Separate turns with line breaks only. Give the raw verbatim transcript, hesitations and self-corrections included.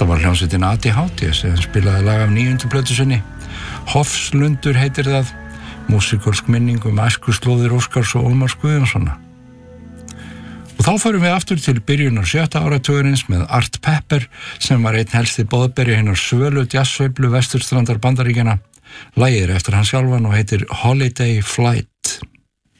Þetta var hljómsveitin A D H D sem spilaði lag af níundu plötu sinni. Hofslundur heitir það, músíkölsk minning um æskuslóðir Óskars og Ómars Guðjónssona. Og þá förum við aftur til byrjunar sjötta áratugurins með Art Pepper sem var einn helsti boðberi hinnar svölu jazzsveiflu vesturstrandar Bandaríkjanna. Lagið er eftir hann sjálfan og heitir Holiday Flight.